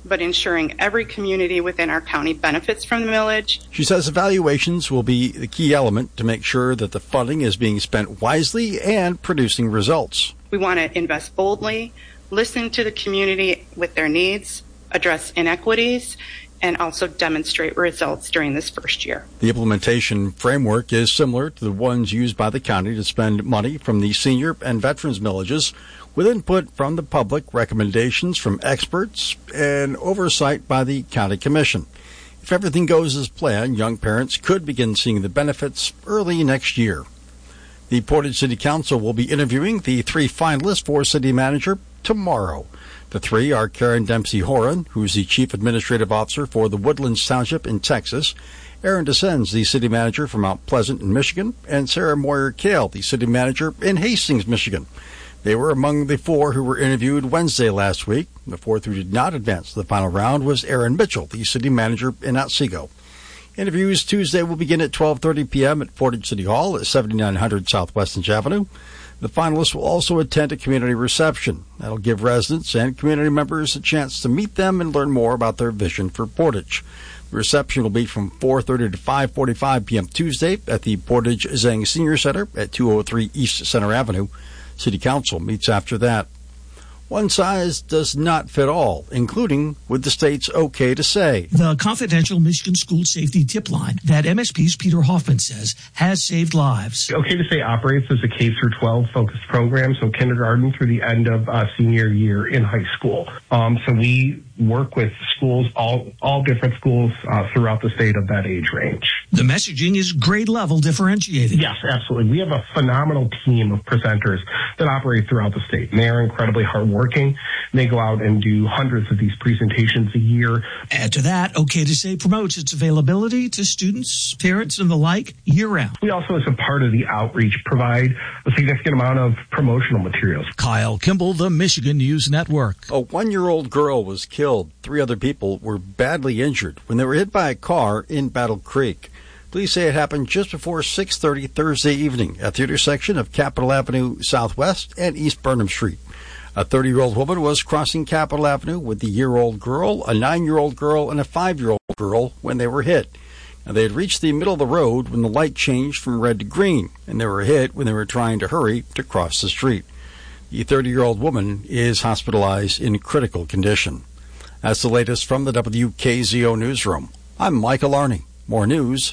but ensuring every community within our county benefits from the millage. She says evaluations will be the key element to make sure that the funding is being spent wisely and producing results. We want to invest boldly, listen to the community with their needs, address inequities, and also demonstrate results during this first year. The implementation framework is similar to the ones used by the county to spend money from the senior and veterans millages, with input from the public, recommendations from experts, and oversight by the county commission. If everything goes as planned, young parents could begin seeing the benefits early next year. The Portage City Council will be interviewing the 3 finalists for city manager tomorrow. The 3 are Karen Dempsey Horan, who's the Chief Administrative Officer for the Woodlands Township in Texas, Aaron DeSenz, the City Manager for Mount Pleasant in Michigan, and Sarah Moyer-Kale, the City Manager in Hastings, Michigan. They were among the 4 who were interviewed Wednesday last week. The 4th who did not advance to the final round was Aaron Mitchell, the City Manager in Otsego. Interviews Tuesday will begin at 12:30 p.m. at Portage City Hall at 7900 South Western Avenue. The finalists will also attend a community reception. That'll give residents and community members a chance to meet them and learn more about their vision for Portage. The reception will be from 4:30 to 5:45 p.m. Tuesday at the Portage Zhang Senior Center at 203 East Center Avenue. City Council meets after that. One size does not fit all, including with the state's okay to say. The confidential Michigan School Safety Tip Line that MSP's Peter Hoffman says has saved lives. Okay to Say operates as a K-12 focused program, so kindergarten through the end of senior year in high school. So we work with schools, all different schools throughout the state of that age range. The messaging is grade level differentiated. Yes, absolutely. We have a phenomenal team of presenters that operate throughout the state, and they are incredibly hardworking. They go out and do hundreds of these presentations a year. Add to that, Okay to Say promotes its availability to students, parents, and the like year-round. We also, as a part of the outreach, provide a significant amount of promotional materials. Kyle Kimball, the Michigan News Network. A 1-year-old girl was killed. 3 other people were badly injured when they were hit by a car in Battle Creek. Police say it happened just before 6:30 Thursday evening at the intersection of Capitol Avenue Southwest and East Burnham Street. A 30-year-old woman was crossing Capitol Avenue with a year-old girl, a 9-year-old girl, and a 5-year-old girl when they were hit. Now, they had reached the middle of the road when the light changed from red to green, and they were hit when they were trying to hurry to cross the street. The 30-year-old woman is hospitalized in critical condition. That's the latest from the WKZO Newsroom. I'm Michael Arney. More news,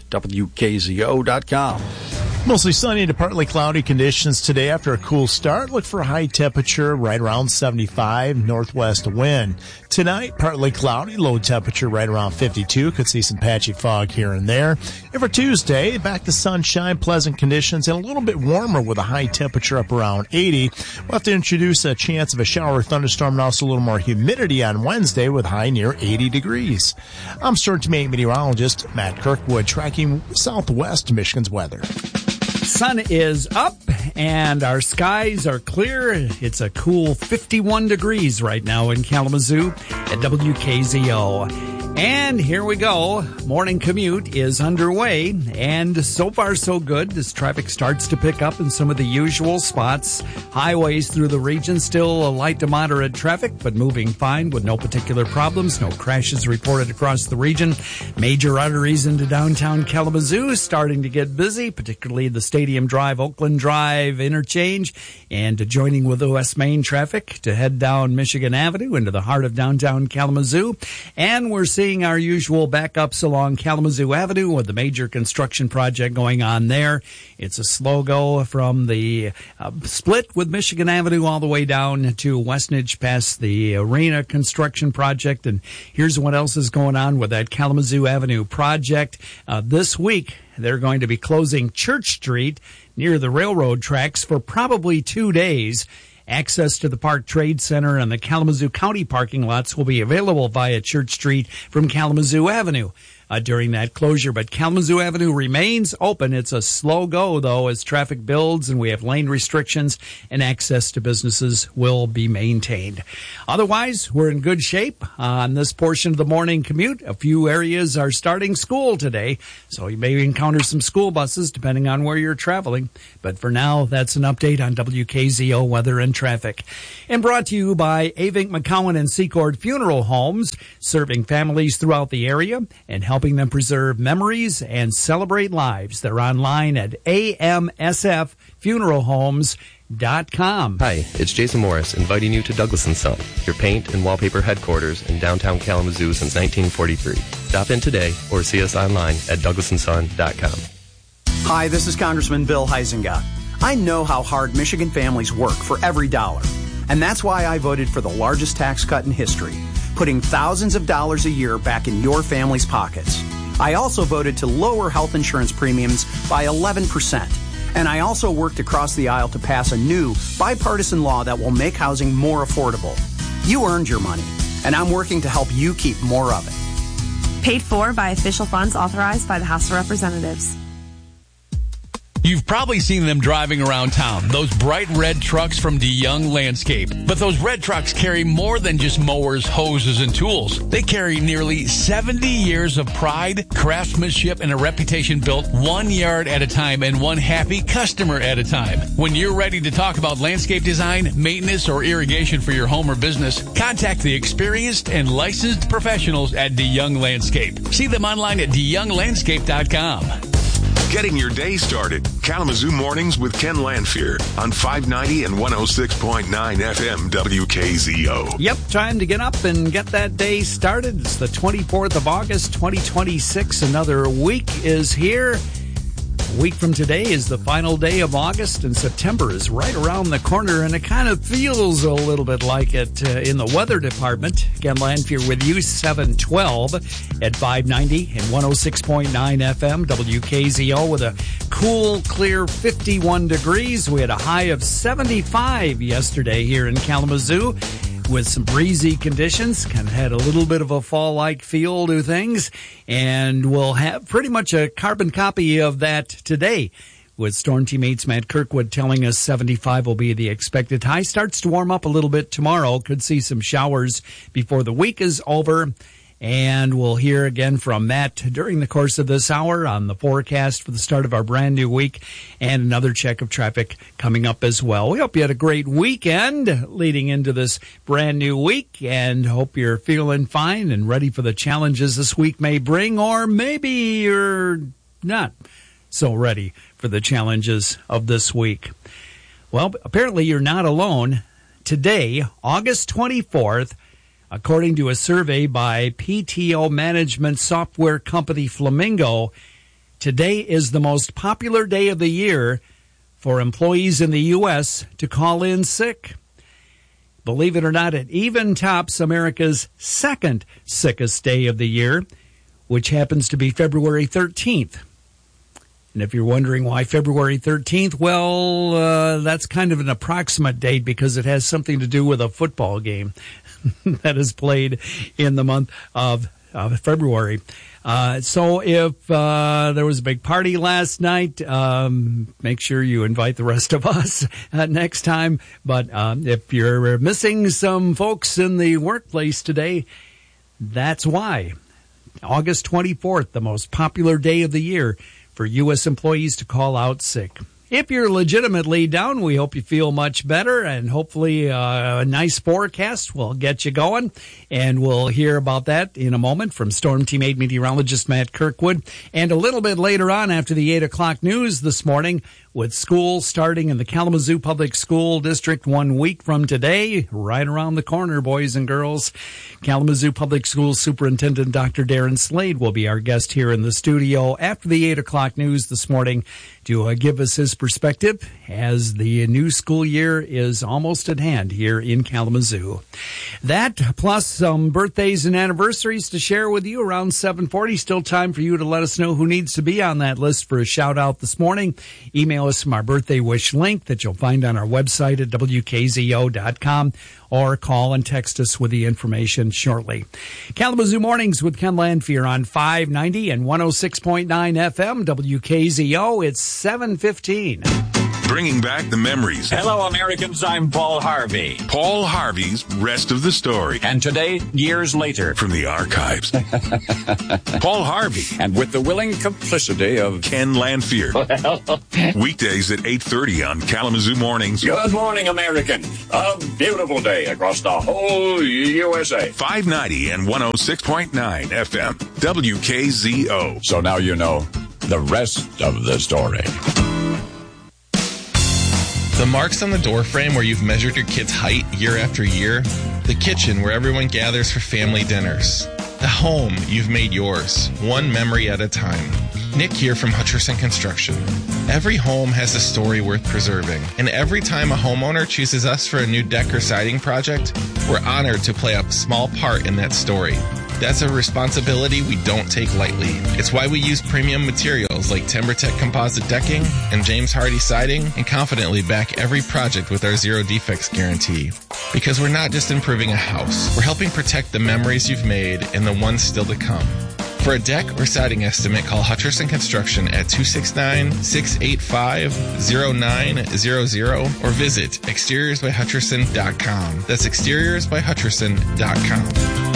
WKZO.com. Mostly sunny to partly cloudy conditions today after a cool start. Look for a high temperature right around 75, northwest wind. Tonight, partly cloudy, low temperature right around 52. Could see some patchy fog here and there. And for Tuesday, back to sunshine, pleasant conditions, and a little bit warmer with a high temperature up around 80. We'll have to introduce a chance of a shower or thunderstorm and also a little more humidity on Wednesday with high near 80 degrees. I'm Storm Team 8 meteorologist Matt Kirkwood tracking southwest Michigan's weather. Sun is up and our skies are clear. It's a cool 51 degrees right now in Kalamazoo at WKZO. And here we go. Morning commute is underway, and so far so good as traffic starts to pick up in some of the usual spots. Highways through the region still a light to moderate traffic, but moving fine with no particular problems. No crashes reported across the region. Major arteries into downtown Kalamazoo starting to get busy, particularly the Stadium Drive, Oakland Drive interchange, and joining with the West Main traffic to head down Michigan Avenue into the heart of downtown Kalamazoo. And we're seeing our usual backups along Kalamazoo Avenue with the major construction project going on there. It's a slow go from the split with Michigan Avenue all the way down to Westnedge past the arena construction project. And here's what else is going on with that Kalamazoo Avenue project. This week, they're going to be closing Church Street near the railroad tracks for probably 2 days. Access to the Park Trade Center and the Kalamazoo County parking lots will be available via Church Street from Kalamazoo Avenue. during that closure. But Kalamazoo Avenue remains open. It's a slow go, though, as traffic builds and we have lane restrictions and access to businesses will be maintained. Otherwise, we're in good shape on this portion of the morning commute. A few areas are starting school today, so you may encounter some school buses depending on where you're traveling. But for now, that's an update on WKZO weather and traffic. And brought to you by Avink McCowan and Secord Funeral Homes, serving families throughout the area and helping them preserve memories and celebrate lives. They're online at amsffuneralhomes.com. Hi, it's Jason Morris, inviting you to Douglas & Son, your paint and wallpaper headquarters in downtown Kalamazoo since 1943. Stop in today or see us online at douglasandson.com. Hi, this is Congressman Bill Huizenga. I know how hard Michigan families work for every dollar, and that's why I voted for the largest tax cut in history, putting thousands of dollars a year back in your family's pockets. I also voted to lower health insurance premiums by 11%. And I also worked across the aisle to pass a new bipartisan law that will make housing more affordable. You earned your money, and I'm working to help you keep more of it. Paid for by official funds authorized by the House of Representatives. You've probably seen them driving around town, those bright red trucks from DeYoung Landscape. But those red trucks carry more than just mowers, hoses, and tools. They carry nearly 70 years of pride, craftsmanship, and a reputation built 1 yard at a time and one happy customer at a time. When you're ready to talk about landscape design, maintenance, or irrigation for your home or business, contact the experienced and licensed professionals at DeYoung Landscape. See them online at DeYoungLandscape.com. Getting your day started. Kalamazoo Mornings with Ken Lanfear on 590 and 106.9 FM WKZO. Yep, time to get up and get that day started. It's the 24th of August, 2026. Another week is here. A week from today is the final day of August, and September is right around the corner, and it kind of feels a little bit like it in the weather department. Ken Lanfear with you, 712 at 590 and 106.9 FM WKZO with a cool, clear 51 degrees. We had a high of 75 yesterday here in Kalamazoo, with some breezy conditions. Kind of had a little bit of a fall-like feel to things, and we'll have pretty much a carbon copy of that today, with Storm Teammates Matt Kirkwood telling us 75 will be the expected high. Starts to warm up a little bit tomorrow. Could see some showers before the week is over. And we'll hear again from Matt during the course of this hour on the forecast for the start of our brand new week, and another check of traffic coming up as well. We hope you had a great weekend leading into this brand new week, and hope you're feeling fine and ready for the challenges this week may bring, or maybe you're not so ready for the challenges of this week. Well, apparently you're not alone. Today, August 24th, according to a survey by PTO management software company Flamingo, today is the most popular day of the year for employees in the U.S. to call in sick. Believe it or not, it even tops America's second sickest day of the year, which happens to be February 13th. And if you're wondering why February 13th, well, that's kind of an approximate date because it has something to do with a football game that is played in the month of February. So if there was a big party last night, make sure you invite the rest of us next time. But if you're missing some folks in the workplace today, that's why. August 24th, the most popular day of the year for U.S. employees to call out sick. If you're legitimately down, we hope you feel much better, and hopefully a nice forecast will get you going. And we'll hear about that in a moment from Storm Team 8 meteorologist Matt Kirkwood. And a little bit later on, after the 8 o'clock news this morning, with school starting in the Kalamazoo Public School District 1 week from today, right around the corner, boys and girls. Kalamazoo Public Schools Superintendent Dr. Darren Slade will be our guest here in the studio after the 8 o'clock news this morning to give us his perspective as the new school year is almost at hand here in Kalamazoo. That, plus some birthdays and anniversaries to share with you around 7:40. Still time for you to let us know who needs to be on that list for a shout-out this morning. Email us from our birthday wish link that you'll find on our website at WKZO.com. or call and text us with the information shortly. Kalamazoo Mornings with Ken Lanfear on 590 and 106.9 FM WKZO. It's 7:15. Bringing back the memories. Hello, Americans. I'm Paul Harvey. Paul Harvey's Rest of the Story. And today, years later. From the archives. Paul Harvey. And with the willing complicity of Ken Lanfear. Weekdays at 8:30 on Kalamazoo Mornings. Good morning, Americans. A beautiful day across the whole USA. 590 and 106.9 FM. WKZO. So now you know the rest of the story. The marks on the doorframe where you've measured your kid's height year after year. The kitchen where everyone gathers for family dinners. The home you've made yours, one memory at a time. Nick here from Hutcherson Construction. Every home has a story worth preserving, and every time a homeowner chooses us for a new deck or siding project, we're honored to play a small part in that story. That's a responsibility we don't take lightly. It's why we use premium materials like TimberTech composite decking and James Hardy siding, and confidently back every project with our zero defects guarantee. Because we're not just improving a house, we're helping protect the memories you've made and the ones still to come. For a deck or siding estimate, call Hutcherson Construction at 269-685-0900 or visit exteriorsbyhutcherson.com. That's exteriorsbyhutcherson.com.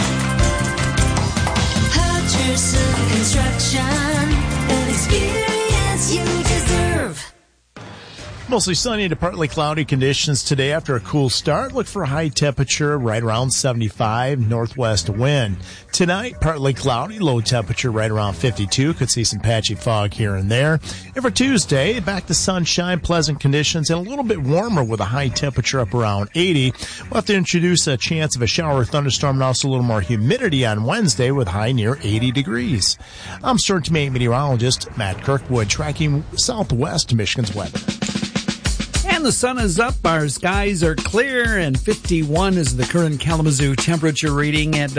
Hutcherson Construction, an experience you deserve. Mostly sunny to partly cloudy conditions today after a cool start. Look for a high temperature right around 75, northwest wind. Tonight, partly cloudy, low temperature right around 52. Could see some patchy fog here and there. And for Tuesday, back to sunshine, pleasant conditions, and a little bit warmer with a high temperature up around 80. We'll have to introduce a chance of a shower or thunderstorm and also a little more humidity on Wednesday with high near 80 degrees. I'm Stern to Maine meteorologist Matt Kirkwood, tracking southwest Michigan's weather. And the sun is up, our skies are clear, and 51 is the current Kalamazoo temperature reading at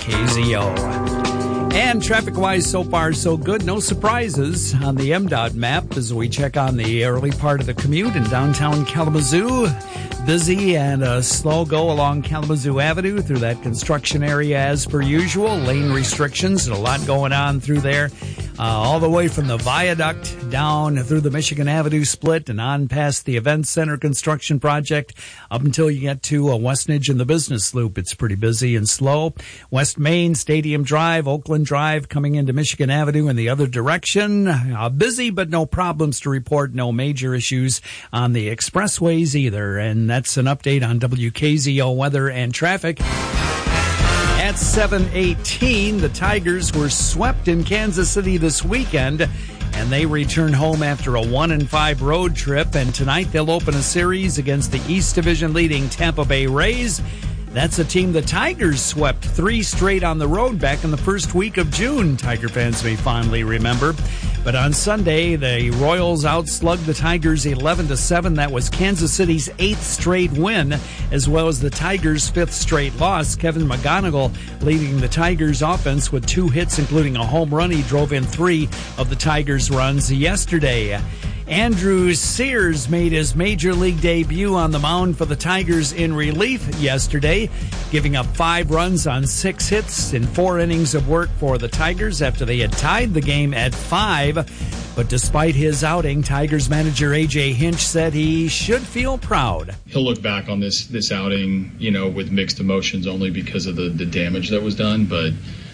WKZO. And traffic-wise, so far, so good. No surprises on the MDOT map as we check on the early part of the commute in downtown Kalamazoo. Busy and a slow go along Kalamazoo Avenue through that construction area as per usual. Lane restrictions and a lot going on through there. All the way from the viaduct down through the Michigan Avenue split and on past the Event Center construction project up until you get to Westnedge and the Business Loop. It's pretty busy and slow. West Main, Stadium Drive, Oakland Drive coming into Michigan Avenue in the other direction. Busy, but no problems to report. No major issues on the expressways either. And that's an update on WKZO weather and traffic. At 7:18, the Tigers were swept in Kansas City this weekend, and they return home after a 1-5 road trip. And tonight they'll open a series against the East Division leading Tampa Bay Rays. That's a team the Tigers swept 3 straight on the road back in the first week of June, Tiger fans may fondly remember. But on Sunday, the Royals outslugged the Tigers 11-7. That was Kansas City's 8th straight win, as well as the Tigers' 5th straight loss. Kevin McGonigal leading the Tigers offense with 2 hits, including a home run. He drove in 3 of the Tigers' runs yesterday. Andrew Sears made his major league debut on the mound for the Tigers in relief yesterday, giving up 5 runs on 6 hits in 4 innings of work for the Tigers after they had tied the game at 5. But despite his outing, Tigers manager A.J. Hinch said he should feel proud. He'll look back on this outing, with mixed emotions only because of the damage that was done, but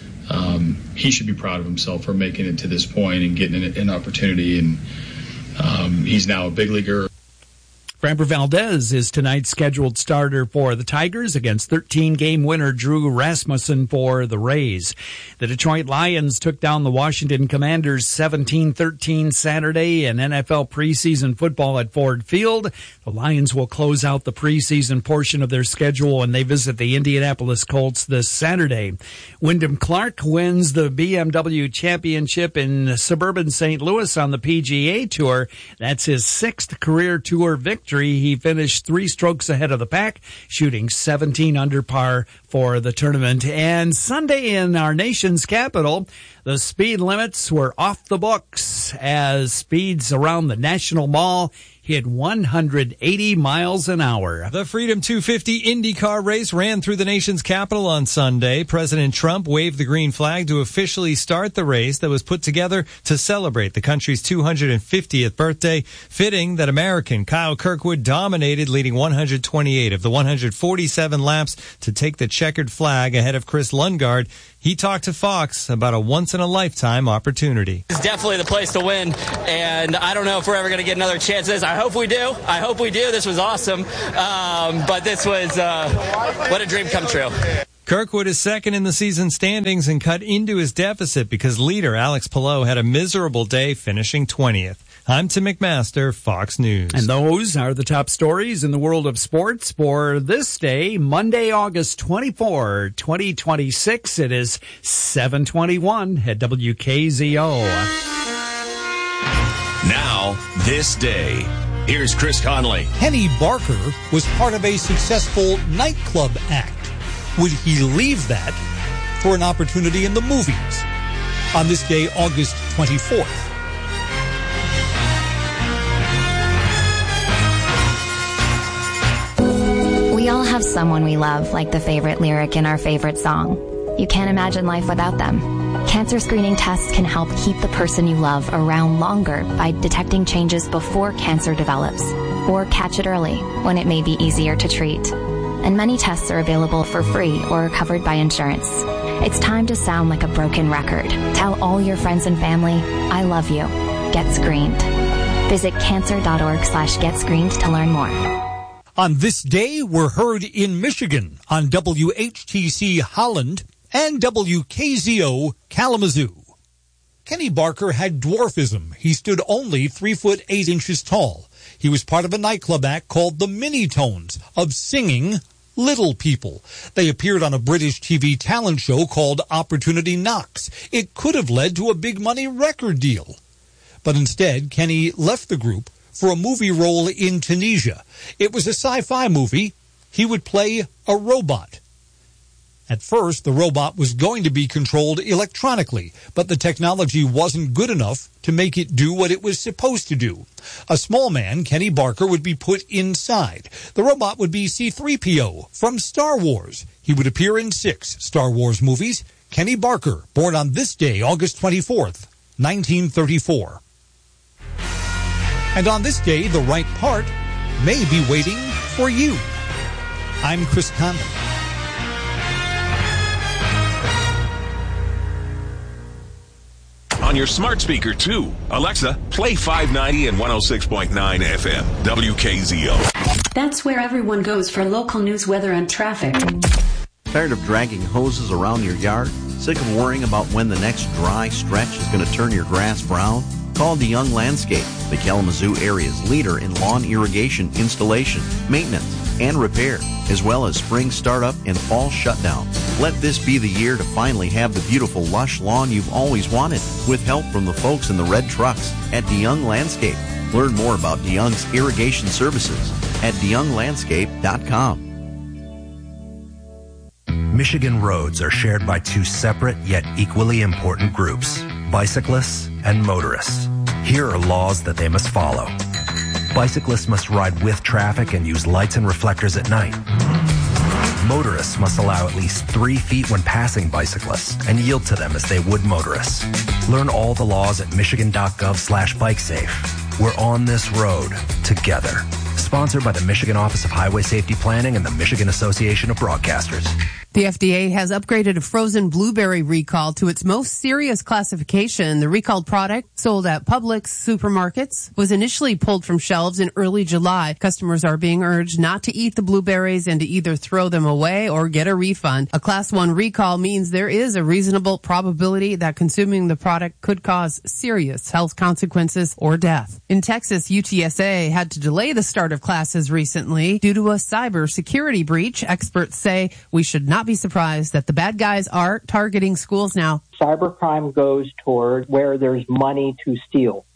he should be proud of himself for making it to this point and getting an opportunity, and he's now a big leaguer. Framber Valdez is tonight's scheduled starter for the Tigers against 13-game winner Drew Rasmussen for the Rays. The Detroit Lions took down the Washington Commanders 17-13 Saturday in NFL preseason football at Ford Field. The Lions will close out the preseason portion of their schedule when they visit the Indianapolis Colts this Saturday. Wyndham Clark wins the BMW Championship in suburban St. Louis on the PGA Tour. That's his 6th career tour victory. He finished 3 strokes ahead of the pack, shooting 17 under par for the tournament. And Sunday in our nation's capital, the speed limits were off the books as speeds around the National Mall hit 180 miles an hour. The Freedom 250 IndyCar race ran through the nation's capital on Sunday. President Trump waved the green flag to officially start the race that was put together to celebrate the country's 250th birthday. Fitting that American Kyle Kirkwood dominated, leading 128 of the 147 laps to take the checkered flag ahead of Chris Lundgaard. He talked to Fox about a once-in-a-lifetime opportunity. It's definitely the place to win, and I don't know if we're ever going to get another chance at this. I hope we do. This was awesome, but this was what a dream come true. Kirkwood is second in the season standings and cut into his deficit because leader Alex Palou had a miserable day, finishing 20th. I'm Tim McMaster, Fox News. And those are the top stories in the world of sports for this day, Monday, August 24, 2026. It is 7:21 at WKZO. Now, this day. Here's Chris Conley. Kenny Barker was part of a successful nightclub act. Would he leave that for an opportunity in the movies? On this day, August 24th. We all have someone we love, like the favorite lyric in our favorite song. You can't imagine life without them. Cancer screening tests can help keep the person you love around longer by detecting changes before cancer develops, or catch it early when it may be easier to treat. And many tests are available for free or covered by insurance. It's time to sound like a broken record. Tell all your friends and family, I love you. Get screened. Visit cancer.org/getscreened to learn more. On this day, we're heard in Michigan on WHTC Holland and WKZO Kalamazoo. Kenny Barker had dwarfism. He stood only 3 foot 8 inches tall. He was part of a nightclub act called the Minitones of singing little people. They appeared on a British TV talent show called Opportunity Knocks. It could have led to a big money record deal. But instead, Kenny left the group for a movie role in Tunisia. It was a sci-fi movie. He would play a robot. At first, the robot was going to be controlled electronically, but the technology wasn't good enough to make it do what it was supposed to do. A small man, Kenny Barker, would be put inside. The robot would be C-3PO from Star Wars. He would appear in 6 Star Wars movies. Kenny Barker, born on this day, August 24th, 1934. And on this day, the right part may be waiting for you. I'm Chris Conley. On your smart speaker, too. Alexa, play 590 and 106.9 FM, WKZO. That's where everyone goes for local news, weather, and traffic. Tired of dragging hoses around your yard? Sick of worrying about when the next dry stretch is going to turn your grass brown? Call DeYoung Landscape, the Kalamazoo area's leader in lawn irrigation installation, maintenance, and repair, as well as spring startup and fall shutdown. Let this be the year to finally have the beautiful lush lawn you've always wanted, with help from the folks in the red trucks at DeYoung Landscape. Learn more about DeYoung's irrigation services at DeYoungLandscape.com. Michigan roads are shared by 2 separate yet equally important groups, bicyclists and motorists. Here are laws that they must follow. Bicyclists must ride with traffic and use lights and reflectors at night. Motorists must allow at least 3 feet when passing bicyclists and yield to them as they would motorists. Learn all the laws at michigan.gov/bikesafe. We're on this road together. Sponsored by the Michigan Office of Highway Safety Planning and the Michigan Association of Broadcasters. The FDA has upgraded a frozen blueberry recall to its most serious classification. The recalled product, sold at Publix supermarkets, was initially pulled from shelves in early July. Customers are being urged not to eat the blueberries and to either throw them away or get a refund. A Class 1 recall means there is a reasonable probability that consuming the product could cause serious health consequences or death. In Texas, UTSA had to delay the start of classes recently due to a cybersecurity breach. Experts say we should not be surprised that the bad guys are targeting schools now. Cybercrime goes toward where there's money to steal.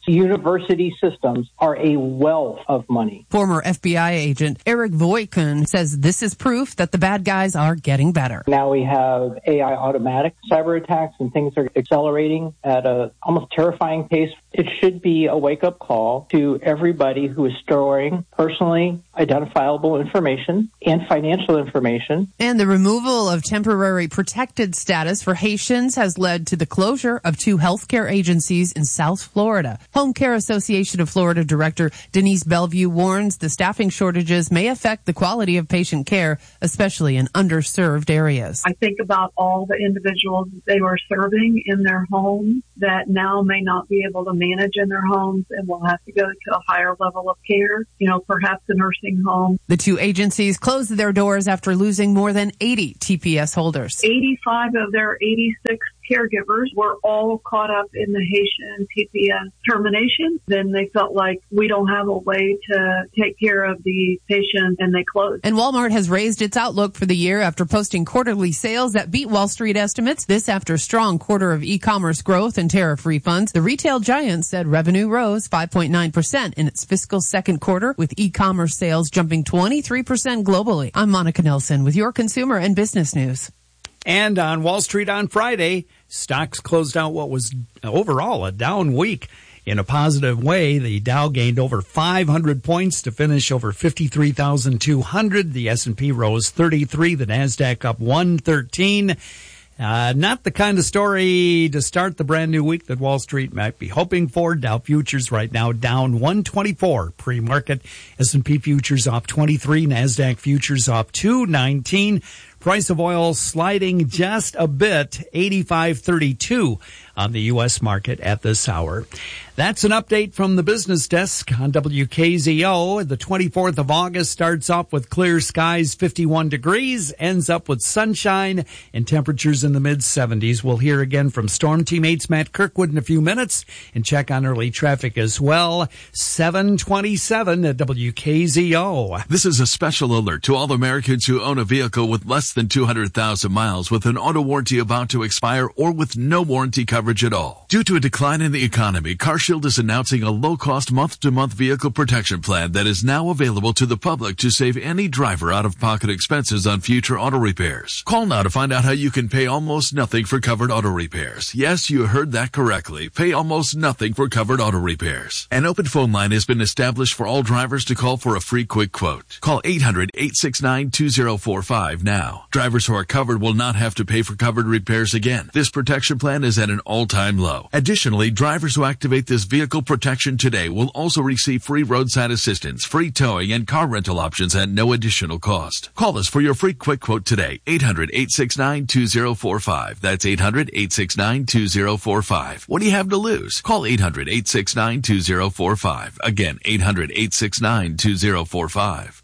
university systems are a wealth of money. Former FBI agent Eric Voitkun says this is proof that the bad guys are getting better. Now we have AI automatic cyber attacks, and things are accelerating at a almost terrifying pace. It should be a wake-up call to everybody who is storing personally identifiable information and financial information. And the removal of temporary protected status for Haitians has led to the closure of 2 healthcare agencies in South Florida. Home Care Association of Florida Director Denise Bellevue warns the staffing shortages may affect the quality of patient care, especially in underserved areas. I think about all the individuals they were serving in their homes that now may not be able to manage in their homes and will have to go to a higher level of care, perhaps a nursing home. The 2 agencies closed their doors after losing more than 80 TPS holders. 85 of their 86 caregivers were all caught up in the Haitian TPS termination. Then they felt like we don't have a way to take care of the patients, and they closed. And Walmart has raised its outlook for the year after posting quarterly sales that beat Wall Street estimates. This after a strong quarter of e-commerce growth and tariff refunds. The retail giant said revenue rose 5.9% in its fiscal second quarter, with e-commerce sales jumping 23% globally. I'm Monica Nelson with your consumer and business news. And on Wall Street on Friday, stocks closed out what was overall a down week. In a positive way, the Dow gained over 500 points to finish over 53,200. The S&P rose 33, the NASDAQ up 113. Not the kind of story to start the brand new week that Wall Street might be hoping for. Dow futures right now down 124 pre-market. S&P futures off 23, NASDAQ futures off 219. Price of oil sliding just a bit, 85.32 on the U.S. market at this hour. That's an update from the business desk on WKZO. The 24th of August starts off with clear skies, 51 degrees, ends up with sunshine and temperatures in the mid-70s. We'll hear again from Storm Team 8's Matt Kirkwood in a few minutes and check on early traffic as well. 727 at WKZO. This is a special alert to all Americans who own a vehicle with less than 200,000 miles with an auto warranty about to expire or with no warranty coverage at all. Due to a decline in the economy, CarShield is announcing a low-cost month-to-month vehicle protection plan that is now available to the public to save any driver out-of-pocket expenses on future auto repairs. Call now to find out how you can pay almost nothing for covered auto repairs. Yes, you heard that correctly. Pay almost nothing for covered auto repairs. An open phone line has been established for all drivers to call for a free quick quote. Call 800-869-2045 now. Drivers who are covered will not have to pay for covered repairs again. This protection plan is at an all-time low. Additionally, drivers who activate this vehicle protection today will also receive free roadside assistance, free towing, and car rental options at no additional cost. Call us for your free quick quote today. 800-869-2045. That's 800-869-2045. What do you have to lose? Call 800-869-2045. Again, 800-869-2045.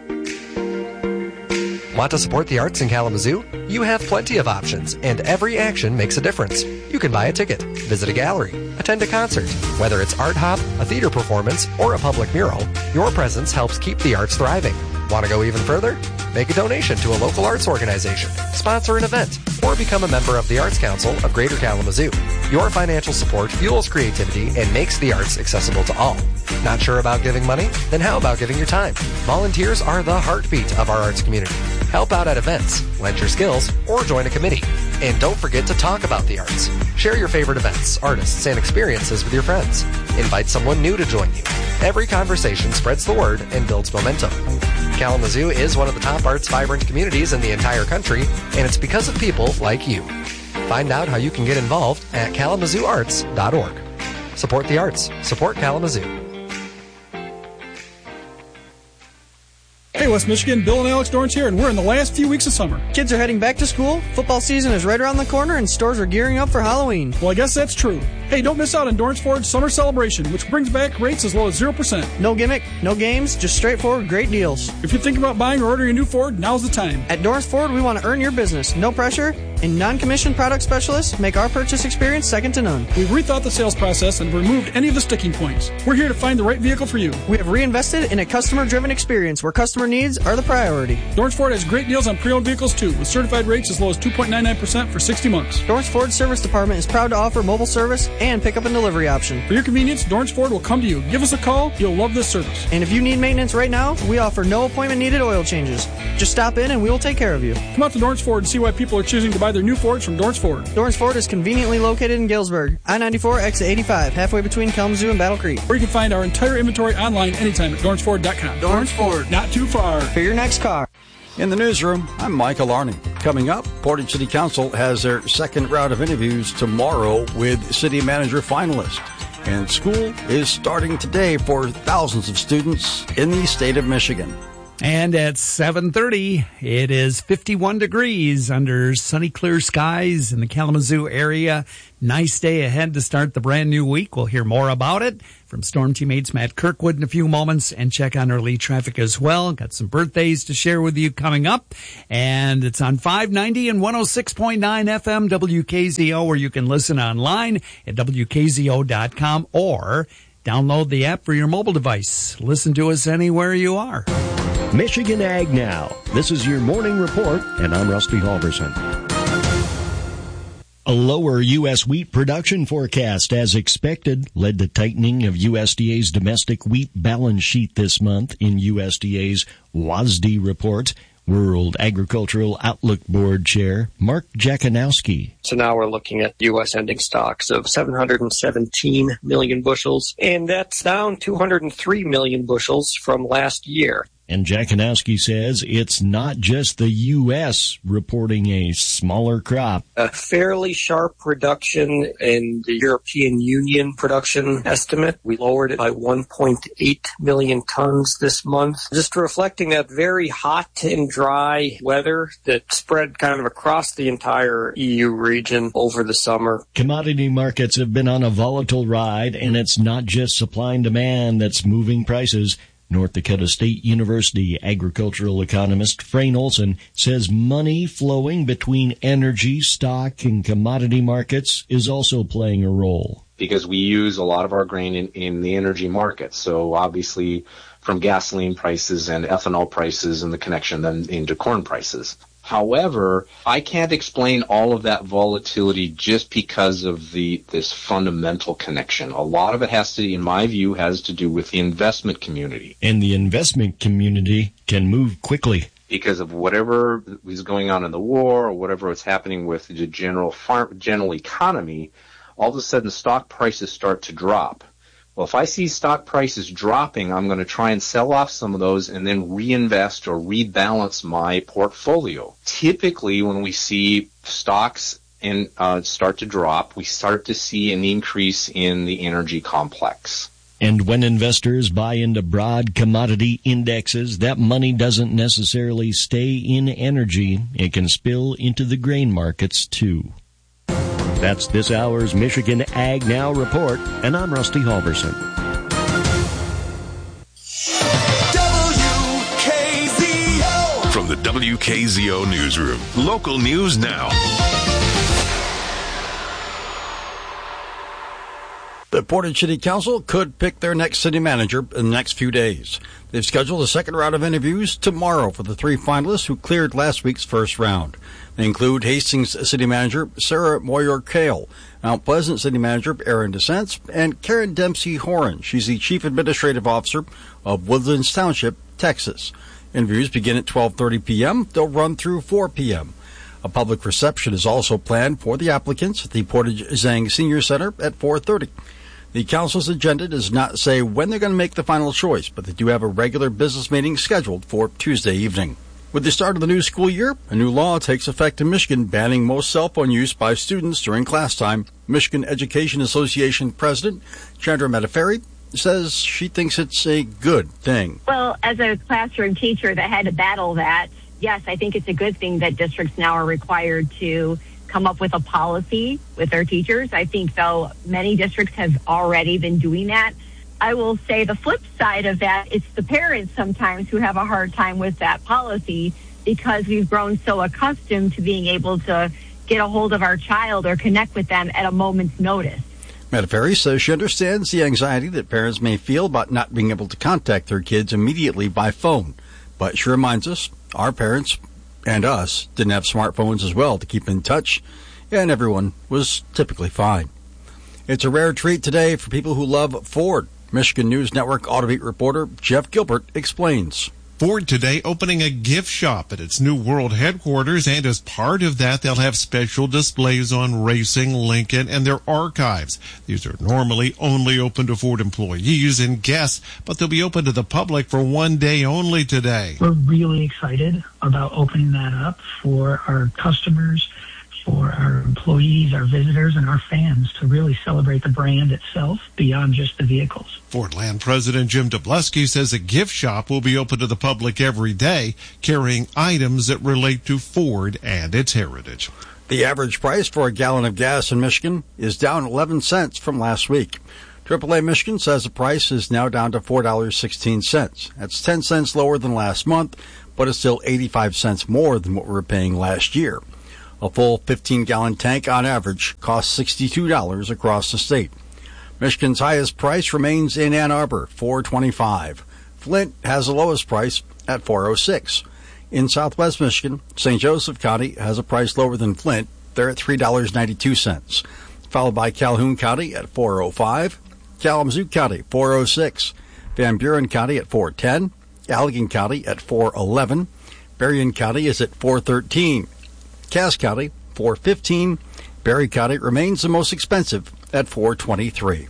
Want to support the arts in Kalamazoo? You have plenty of options, and every action makes a difference. You can buy a ticket, visit a gallery, attend a concert. Whether it's art hop, a theater performance, or a public mural, your presence helps keep the arts thriving. Want to go even further? Make a donation to a local arts organization, sponsor an event, or become a member of the Arts Council of Greater Kalamazoo. Your financial support fuels creativity and makes the arts accessible to all. Not sure about giving money? Then how about giving your time? Volunteers are the heartbeat of our arts community. Help out at events, lend your skills, or join a committee. And don't forget to talk about the arts. Share your favorite events, artists, and experiences with your friends. Invite someone new to join you. Every conversation spreads the word and builds momentum. Kalamazoo is one of the top arts vibrant communities in the entire country, and it's because of people like you. Find out how you can get involved at kalamazooarts.org. Support the arts. Support Kalamazoo. Hey, West Michigan, Bill and Alex Dorrance here, and we're in the last few weeks of summer. Kids are heading back to school, football season is right around the corner, and stores are gearing up for Halloween. Well, I guess that's true. Hey, don't miss out on Dorrance Ford's summer celebration, which brings back rates as low as 0%. No gimmick, no games, just straightforward great deals. If you're thinking about buying or ordering a new Ford, now's the time. At Dorrance Ford, we want to earn your business. No pressure, and non-commissioned product specialists make our purchase experience second to none. We've rethought the sales process and removed any of the sticking points. We're here to find the right vehicle for you. We have reinvested in a customer-driven experience where customer needs are the priority. Dorrance Ford has great deals on pre-owned vehicles too, with certified rates as low as 2.99% for 60 months. Dorrance Ford Service Department is proud to offer mobile service and pickup and delivery option. For your convenience, Dorrance Ford will come to you. Give us a call. You'll love this service. And if you need maintenance right now, we offer no appointment needed oil changes. Just stop in and we will take care of you. Come out to Dorrance Ford and see why people are choosing to buy their new Fords from Dorrance Ford. Dorrance Ford is conveniently located in Galesburg, I-94, exit 85, halfway between Kalamazoo and Battle Creek. Or you can find our entire inventory online anytime at DorranceFord.com. Dorrance Ford. Not too far. For your next car. In the newsroom, I'm Michael Arning. Coming up, Portage City Council has their second round of interviews tomorrow with city manager finalists. And school is starting today for thousands of students in the state of Michigan. And at 7:30, it is 51 degrees under sunny, clear skies in the Kalamazoo area. Nice day ahead to start the brand new week. We'll hear more about it from Storm teammates Matt Kirkwood in a few moments and check on early traffic as well. Got some birthdays to share with you coming up. And it's on 590 and 106.9 FM WKZO, where you can listen online at WKZO.com or download the app for your mobile device. Listen to us anywhere you are. Michigan Ag Now. This is your morning report, and I'm Rusty Halverson. A lower U.S. wheat production forecast, as expected, led to tightening of USDA's domestic wheat balance sheet this month in USDA's WASDE report. World Agricultural Outlook Board Chair Mark Jakanowski. So now we're looking at U.S. ending stocks of 717 million bushels, and that's down 203 million bushels from last year. And Jakanowski says it's not just the U.S. reporting a smaller crop. A fairly sharp reduction in the European Union production estimate. We lowered it by 1.8 million tons this month, just reflecting that very hot and dry weather that spread kind of across the entire EU region over the summer. Commodity markets have been on a volatile ride, and it's not just supply and demand that's moving prices. North Dakota State University agricultural economist Frayne Olson says money flowing between energy, stock, and commodity markets is also playing a role. Because we use a lot of our grain in the energy market. So obviously from gasoline prices and ethanol prices and the connection then into corn prices. However, I can't explain all of that volatility just because of this fundamental connection. A lot of it has to, in my view, has to do with the investment community. And the investment community can move quickly. Because of whatever is going on in the war or whatever is happening with the general economy, all of a sudden stock prices start to drop. Well, if I see stock prices dropping, I'm going to try and sell off some of those and then reinvest or rebalance my portfolio. Typically, when we see stocks start to drop, we start to see an increase in the energy complex. And when investors buy into broad commodity indexes, that money doesn't necessarily stay in energy. It can spill into the grain markets, too. That's this hour's Michigan Ag Now report, and I'm Rusty Halverson. WKZO! From the WKZO Newsroom, local news now. The Portage City Council could pick their next city manager in the next few days. They've scheduled a second round of interviews tomorrow for the three finalists who cleared last week's first round. They include Hastings City Manager Sarah Moyer-Kale, Mount Pleasant City Manager Aaron DeSense, and Karen Dempsey-Horan. She's the Chief Administrative Officer of Woodlands Township, Texas. Interviews begin at 12:30 p.m. They'll run through 4 p.m. A public reception is also planned for the applicants at the Portage Zhang Senior Center at 4:30. The council's agenda does not say when they're going to make the final choice, but they do have a regular business meeting scheduled for Tuesday evening. With the start of the new school year, a new law takes effect in Michigan banning most cell phone use by students during class time. Michigan Education Association President Chandra Metaferi says she thinks it's a good thing. Well, as a classroom teacher that had to battle that, yes, I think it's a good thing that districts now are required to come up with a policy with their teachers. I think, though, many districts have already been doing that. I will say the flip side of that, it's the parents sometimes who have a hard time with that policy because we've grown so accustomed to being able to get a hold of our child or connect with them at a moment's notice. Metaferi says she understands the anxiety that parents may feel about not being able to contact their kids immediately by phone. But she reminds us, our parents and us didn't have smartphones as well to keep in touch, and everyone was typically fine. It's a rare treat today for people who love Ford. Michigan News Network Autobeat reporter Jeff Gilbert explains. Ford today opening a gift shop at its new world headquarters, and as part of that, they'll have special displays on racing, Lincoln, and their archives. These are normally only open to Ford employees and guests, but they'll be open to the public for one day only today. We're really excited about opening that up for our customers, for our employees, our visitors, and our fans to really celebrate the brand itself beyond just the vehicles. Fordland President Jim Dubleski says a gift shop will be open to the public every day, carrying items that relate to Ford and its heritage. The average price for a gallon of gas in Michigan is down 11 cents from last week. AAA Michigan says the price is now down to $4.16. That's 10 cents lower than last month, but it's still 85 cents more than what we were paying last year. A full 15-gallon tank on average costs $62 across the state. Michigan's highest price remains in Ann Arbor, $4.25. Flint has the lowest price at $4.06. In southwest Michigan, St. Joseph County has a price lower than Flint. They're at $3.92, followed by Calhoun County at $4.05, Kalamazoo County $4.06, Van Buren County at $4.10, Allegan County at $4.11, Berrien County is at $4.13. Cass County, $4.15. Berry County remains the most expensive at $4.23.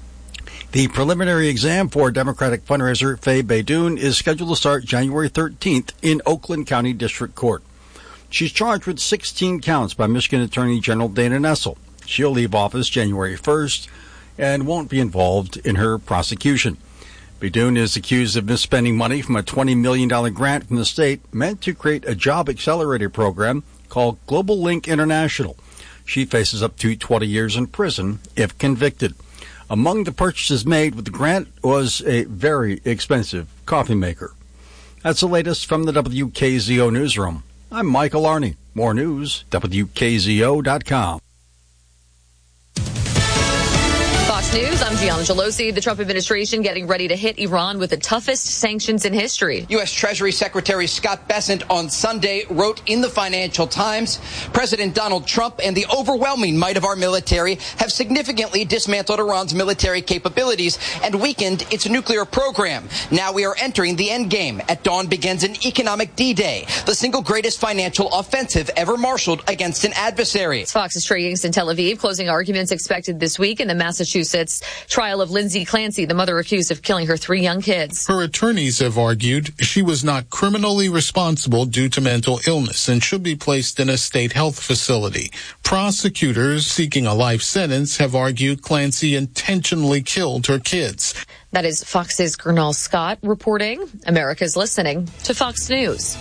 The preliminary exam for Democratic fundraiser Faye Baydoun is scheduled to start January 13th in Oakland County District Court. She's charged with 16 counts by Michigan Attorney General Dana Nessel. She'll leave office January 1st and won't be involved in her prosecution. Baydoun is accused of misspending money from a $20 million grant from the state meant to create a job accelerator program called Global Link International. She faces up to 20 years in prison if convicted. Among the purchases made with the grant was a very expensive coffee maker. That's the latest from the WKZO newsroom. I'm Michael Arney. More news, WKZO.com. Fox News, I'm Gianna Gelosi. The Trump administration getting ready to hit Iran with the toughest sanctions in history. U.S. Treasury Secretary Scott Bessent on Sunday wrote in the Financial Times, President Donald Trump and the overwhelming might of our military have significantly dismantled Iran's military capabilities and weakened its nuclear program. Now we are entering the end game. At dawn begins an economic D-Day, the single greatest financial offensive ever marshaled against an adversary. Fox's Trey Yingst in Tel Aviv. Closing arguments expected this week in the Massachusetts trial of Lindsay Clancy, the mother accused of killing her 3 young kids. Her attorneys have argued she was not criminally responsible due to mental illness and should be placed in a state health facility. Prosecutors seeking a life sentence have argued Clancy intentionally killed her kids. That is Fox's Gernal Scott reporting. America's listening to Fox News.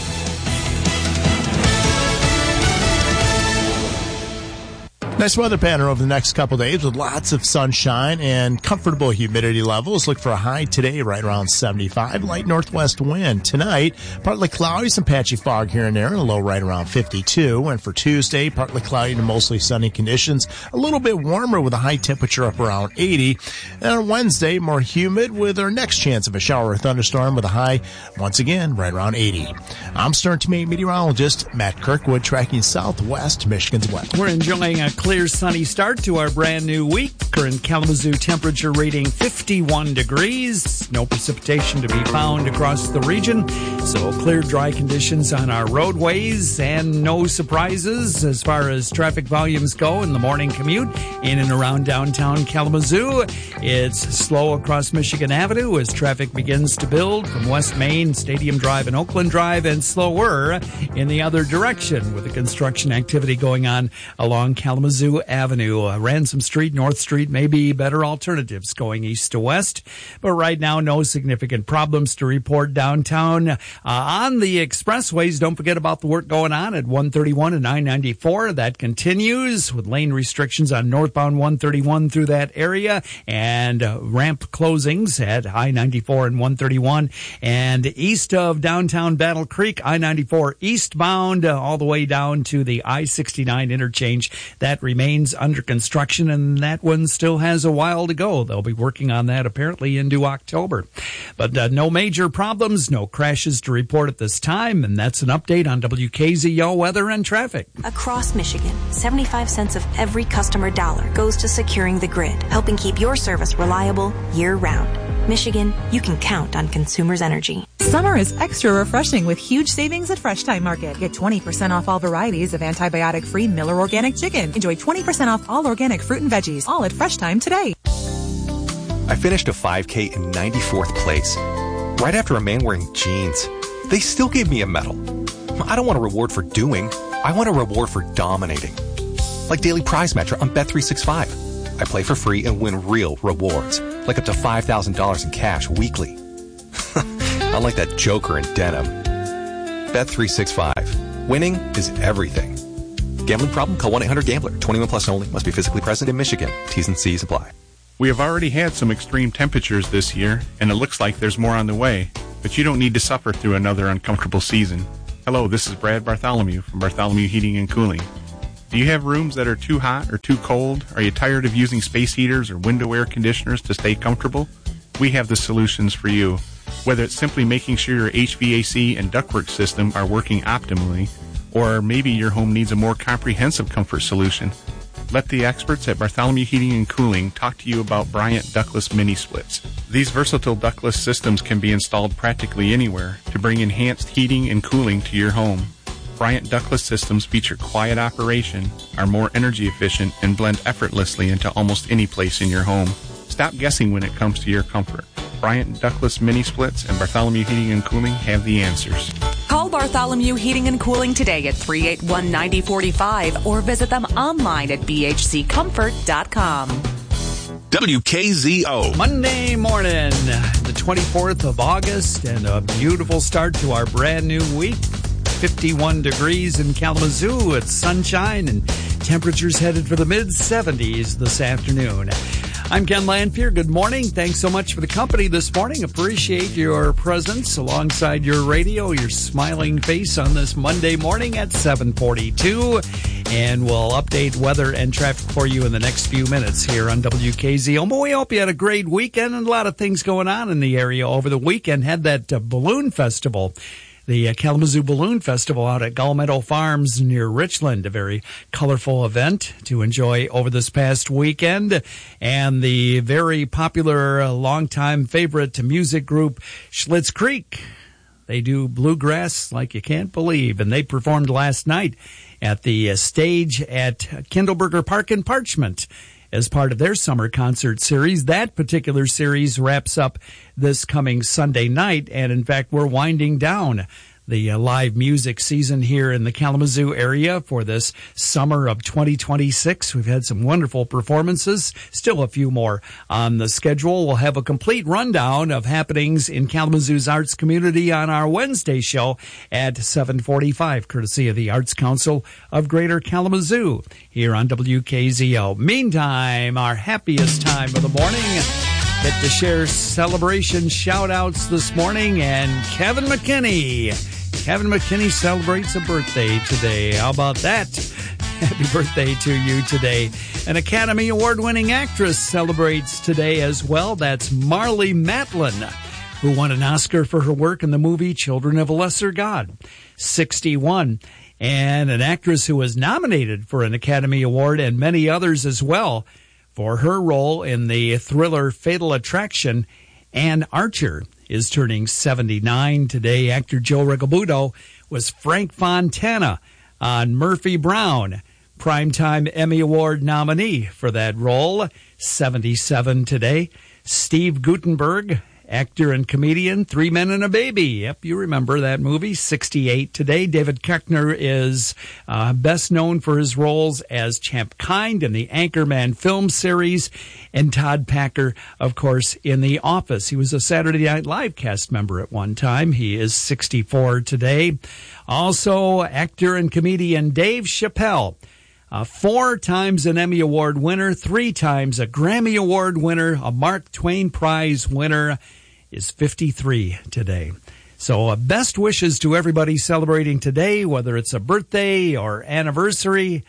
Nice weather pattern over the next couple days with lots of sunshine and comfortable humidity levels. Look for a high today right around 75. Light northwest wind. Tonight, partly cloudy, some patchy fog here and there, and a low right around 52. And for Tuesday, partly cloudy to mostly sunny conditions. A little bit warmer with a high temperature up around 80. And on Wednesday, more humid with our next chance of a shower or thunderstorm with a high, once again, right around 80. I'm Stern Teammate meteorologist Matt Kirkwood tracking southwest Michigan's weather. We're enjoying a clear, sunny start to our brand new week. Current Kalamazoo temperature reading 51 degrees. No precipitation to be found across the region. So clear, dry conditions on our roadways and no surprises as far as traffic volumes go in the morning commute in and around downtown Kalamazoo. It's slow across Michigan Avenue as traffic begins to build from West Main, Stadium Drive, and Oakland Drive, and slower in the other direction with the construction activity going on along Kalamazoo Avenue. Ransom Street, North Street may be better alternatives going east to west, but right now no significant problems to report downtown. On the expressways, don't forget about the work going on at 131 and I-94. That continues with lane restrictions on northbound 131 through that area and ramp closings at I-94 and 131. And east of downtown Battle Creek, I-94 eastbound all the way down to the I-69 interchange. That remains under construction, and that one's still has a while to go. They'll be working on that apparently into October. But no major problems, no crashes to report at this time, and that's an update on WKZO weather and traffic. Across Michigan, 75 cents of every customer dollar goes to securing the grid, helping keep your service reliable year-round. Michigan, you can count on Consumers Energy. Summer is extra refreshing with huge savings at Fresh Time Market. Get 20% off all varieties of antibiotic-free Miller Organic Chicken. Enjoy 20% off all organic fruit and veggies, all at Fresh Time today. I finished a 5K in 94th place, right after a man wearing jeans. They still gave me a medal. I don't want a reward for doing. I want a reward for dominating. Like Daily Prize Matcher on Bet365. I play for free and win real rewards, like up to $5,000 in cash weekly. Unlike that joker in denim. Bet365. Winning is everything. Gambling problem? Call 1-800-GAMBLER. 21 plus only. Must be physically present in Michigan. T's and C's apply. We have already had some extreme temperatures this year, and it looks like there's more on the way. But you don't need to suffer through another uncomfortable season. Hello, this is Brad Bartholomew from Bartholomew Heating and Cooling. Do you have rooms that are too hot or too cold? Are you tired of using space heaters or window air conditioners to stay comfortable? We have the solutions for you. Whether it's simply making sure your HVAC and ductwork system are working optimally, or maybe your home needs a more comprehensive comfort solution, let the experts at Bartholomew Heating and Cooling talk to you about Bryant Ductless Mini Splits. These versatile ductless systems can be installed practically anywhere to bring enhanced heating and cooling to your home. Bryant Ductless systems feature quiet operation, are more energy efficient, and blend effortlessly into almost any place in your home. Stop guessing when it comes to your comfort. Bryant Ductless Mini Splits and Bartholomew Heating and Cooling have the answers. Call Bartholomew Heating and Cooling today at 381-9045 or visit them online at bhccomfort.com. WKZO. Monday morning, the 24th of August, and a beautiful start to our brand new week. 51 degrees in Kalamazoo. It's sunshine and temperatures headed for the mid-70s this afternoon. I'm Ken Lanfear. Good morning. Thanks so much for the company this morning. Appreciate your presence alongside your radio, your smiling face on this Monday morning at 7:42. And we'll update weather and traffic for you in the next few minutes here on WKZO. But we hope you had a great weekend and a lot of things going on in the area over the weekend. Had that balloon festival. The Kalamazoo Balloon Festival out at Gull Meadow Farms near Richland, a very colorful event to enjoy over this past weekend. And the very popular, longtime favorite music group, Schlitz Creek. They do bluegrass like you can't believe, and they performed last night at the stage at Kindleberger Park in Parchment as part of their summer concert series. That particular series wraps up this coming Sunday night, and in fact, we're winding down the live music season here in the Kalamazoo area for this summer of 2026. We've had some wonderful performances, still a few more on the schedule. We'll have a complete rundown of happenings in Kalamazoo's arts community on our Wednesday show at 7:45, courtesy of the Arts Council of Greater Kalamazoo here on WKZO. Meantime, our happiest time of the morning, get to share celebration shout-outs this morning, and Kevin McKinney. Kevin McKinney celebrates a birthday today. How about that? Happy birthday to you today. An Academy Award-winning actress celebrates today as well. That's Marlee Matlin, who won an Oscar for her work in the movie Children of a Lesser God, 61. And an actress who was nominated for an Academy Award and many others as well for her role in the thriller Fatal Attraction. Ann Archer is turning 79 today. Actor Joe Rigobudo was Frank Fontana on Murphy Brown, Primetime Emmy Award nominee for that role, 77 today. Steve Guttenberg, actor and comedian, Three Men and a Baby. Yep, you remember that movie, 68 today. David Koechner is best known for his roles as Champ Kind in the Anchorman film series, and Todd Packer, of course, in The Office. He was a Saturday Night Live cast member at one time. He is 64 today. Also, actor and comedian Dave Chappelle. 4 times an Emmy Award winner, 3 times a Grammy Award winner, a Mark Twain Prize winner, is 53 today. So best wishes to everybody celebrating today, whether it's a birthday or anniversary.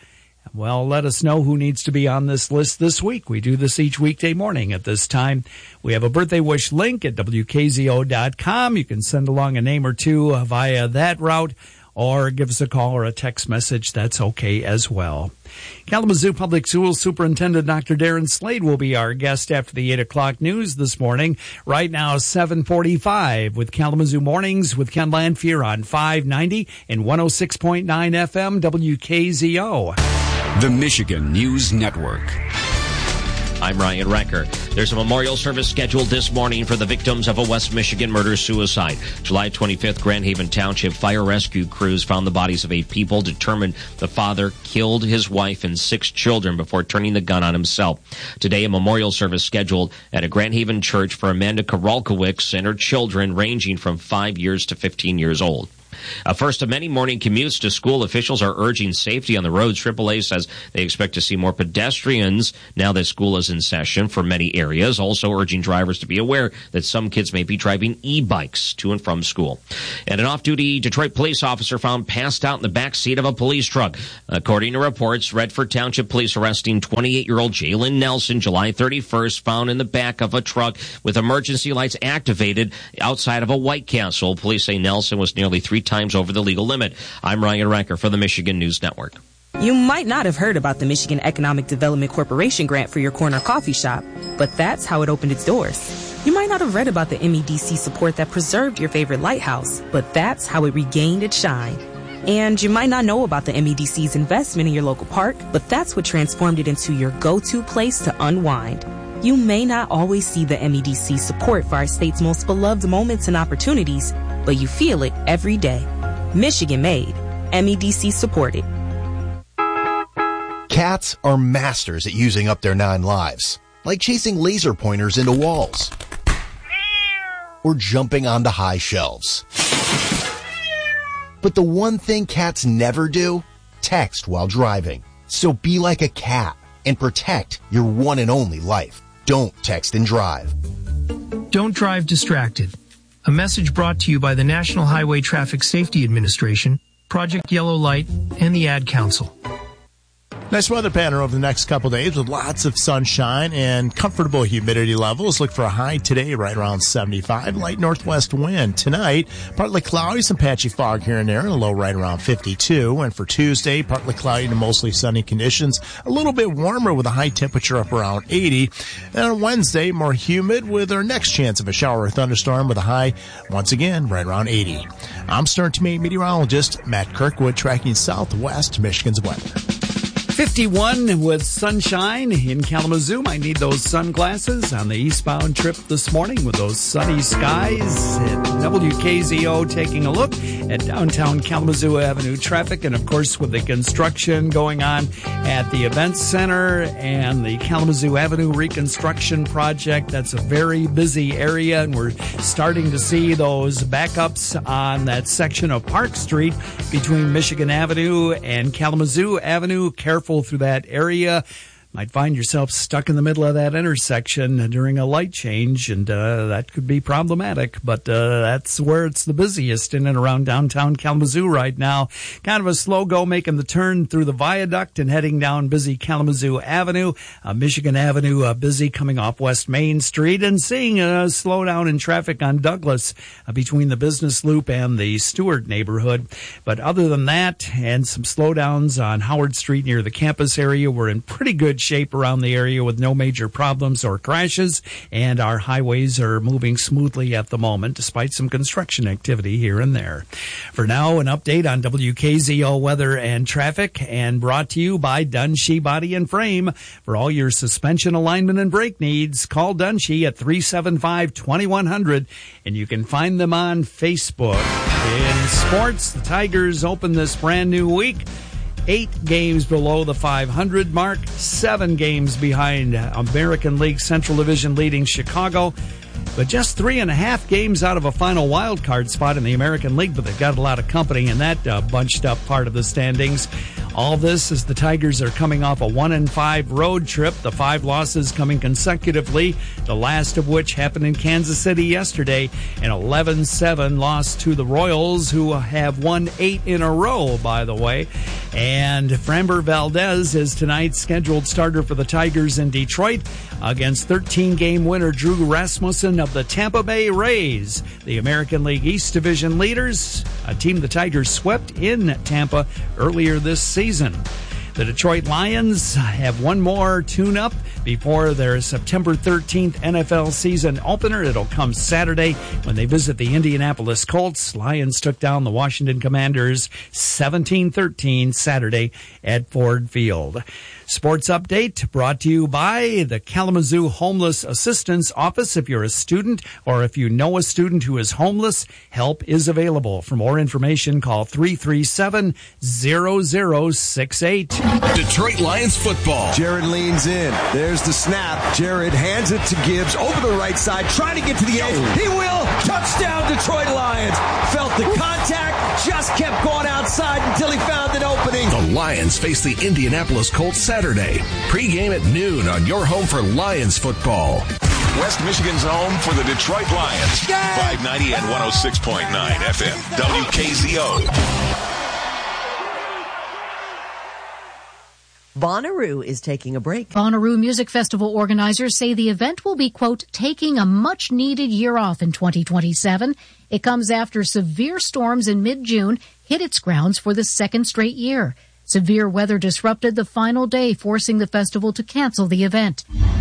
Well, let us know who needs to be on this list this week. We do this each weekday morning at this time. We have a birthday wish link at WKZO.com. You can send along a name or two via that route, or give us a call or a text message. That's okay as well. Kalamazoo Public Schools Superintendent Dr. Darren Slade will be our guest after the 8 o'clock news this morning. Right now, 7:45 with Kalamazoo Mornings with Ken Lanfear on 590 and 106.9 FM WKZO. The Michigan News Network. I'm Ryan Recker. There's a memorial service scheduled this morning for the victims of a West Michigan murder-suicide. July 25th, Grand Haven Township fire rescue crews found the bodies of 8 people, determined the father killed his wife and 6 children before turning the gun on himself. Today, a memorial service scheduled at a Grand Haven church for Amanda Koralkowicz and her children ranging from 5 years to 15 years old. First of many morning commutes to school, officials are urging safety on the roads. AAA says they expect to see more pedestrians now that school is in session for many areas, also urging drivers to be aware that some kids may be driving e-bikes to and from school. And an off-duty Detroit police officer found passed out in the back seat of a police truck. According to reports, Redford Township Police arresting 28-year-old Jalen Nelson July 31st, found in the back of a truck with emergency lights activated outside of a White Castle. Police say Nelson was nearly 3 times over the legal limit. I'm Ryan Recker for the Michigan News Network. You might not have heard about the Michigan Economic Development Corporation grant for your corner coffee shop, but that's how it opened its doors. You might not have read about the MEDC support that preserved your favorite lighthouse, but that's how it regained its shine. And you might not know about the MEDC's investment in your local park, but that's what transformed it into your go-to place to unwind. You may not always see the MEDC support for our state's most beloved moments and opportunities, but you feel it every day. Michigan made. MEDC supported. Cats are masters at using up their 9 lives, like chasing laser pointers into walls or jumping onto high shelves. But the one thing cats never do? Text while driving. So be like a cat and protect your one and only life. Don't text and drive. Don't drive distracted. A message brought to you by the National Highway Traffic Safety Administration, Project Yellow Light, and the Ad Council. Nice weather pattern over the next couple days with lots of sunshine and comfortable humidity levels. Look for a high today right around 75. Light northwest wind. Tonight, partly cloudy, some patchy fog here and there, and a low right around 52. And for Tuesday, partly cloudy to mostly sunny conditions. A little bit warmer with a high temperature up around 80. And on Wednesday, more humid with our next chance of a shower or thunderstorm with a high, once again, right around 80. I'm Stern Teammate meteorologist Matt Kirkwood tracking southwest Michigan's weather. 51 with sunshine in Kalamazoo. Might need those sunglasses on the eastbound trip this morning with those sunny skies. At WKZO taking a look at downtown Kalamazoo Avenue traffic, and of course with the construction going on at the Events Center and the Kalamazoo Avenue reconstruction project. That's a very busy area, and we're starting to see those backups on that section of Park Street between Michigan Avenue and Kalamazoo Avenue. Careful through that area. Might find yourself stuck in the middle of that intersection during a light change, and that could be problematic, but that's where it's the busiest in and around downtown Kalamazoo right now. Kind of a slow go making the turn through the viaduct and heading down busy Kalamazoo Avenue. Michigan Avenue busy coming off West Main Street, and seeing a slowdown in traffic on Douglas between the Business Loop and the Stewart neighborhood. But other than that, and some slowdowns on Howard Street near the campus area, we're in pretty good shape around the area with no major problems or crashes, and our highways are moving smoothly at the moment despite some construction activity here and there. For now, an update on WKZO weather and traffic, and brought to you by Dunshee Body and Frame. For all your suspension alignment and brake needs, call Dunshee at 375-2100, and you can find them on Facebook. In sports, the Tigers open this brand new week 8 games below the 500 mark, 7 games behind American League Central Division leading Chicago, but just 3.5 games out of a final wild card spot in the American League, but they've got a lot of company in that bunched up part of the standings. All this as the Tigers are coming off a 1-5 road trip, the 5 losses coming consecutively, the last of which happened in Kansas City yesterday, an 11-7 loss to the Royals, who have won 8 in a row, by the way. And Framber Valdez is tonight's scheduled starter for the Tigers in Detroit against 13-game winner Drew Rasmussen of the Tampa Bay Rays, the American League East Division leaders, a team the Tigers swept in Tampa earlier this season. The Detroit Lions have one more tune-up before their September 13th NFL season opener. It'll come Saturday when they visit the Indianapolis Colts. Lions took down the Washington Commanders 17-13 Saturday at Ford Field. Sports update brought to you by the Kalamazoo Homeless Assistance Office. If you're a student or if you know a student who is homeless, help is available. For more information, call 337-0068. Detroit Lions football. Jared leans in. There's the snap. Jared hands it to Gibbs over the right side, trying to get to the edge. He will. Touchdown, Detroit Lions. Felt the contact, just kept going outside until he found an opening. The Lions face the Indianapolis Colts Saturday. Pre-game at noon on your home for Lions football. West Michigan's home for the Detroit Lions. 590 and 106.9 FM. WKZO. Bonnaroo is taking a break. Bonnaroo Music Festival organizers say the event will be, quote, taking a much-needed year off in 2027. It comes after severe storms in mid-June hit its grounds for the second straight year. Severe weather disrupted the final day, forcing the festival to cancel the event.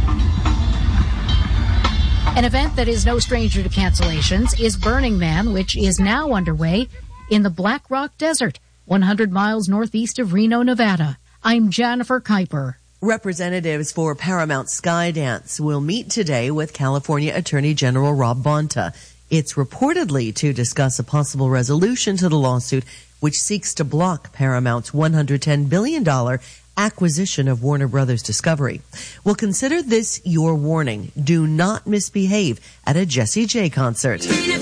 An event that is no stranger to cancellations is Burning Man, which is now underway in the Black Rock Desert, 100 miles northeast of Reno, Nevada. I'm Jennifer Kuiper. Representatives for Paramount Skydance will meet today with California Attorney General Rob Bonta. It's reportedly to discuss a possible resolution to the lawsuit which seeks to block Paramount's $110 billion acquisition of Warner Brothers Discovery. We'll consider this your warning. Do not misbehave at a Jessie J concert. She's